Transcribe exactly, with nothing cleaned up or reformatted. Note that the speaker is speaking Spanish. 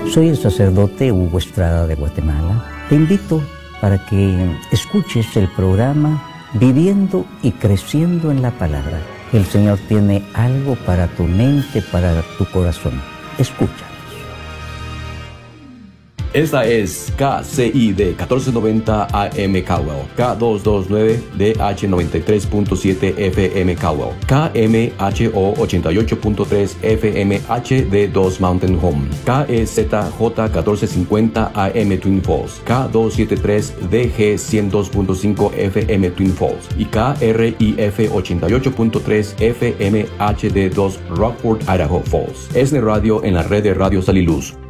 Soy el sacerdote Hugo Estrada de Guatemala. Te invito para que escuches el programa Viviendo y Creciendo en la Palabra. El Señor tiene algo para tu mente, para tu corazón. Escucha. Esta es K C I D catorce noventa A M Caldwell, K doscientos veintinueve D H noventa y tres punto siete F M Caldwell, K M H O ochenta y ocho punto tres F M H D dos Mountain Home, K E Z J catorce cincuenta A M Twin Falls, K doscientos setenta y tres D G ciento dos punto cinco F M Twin Falls y K R I F ochenta y ocho punto tres F M H D dos Rockford, Idaho Falls. Es de radio en la red de Radio Sal y Luz.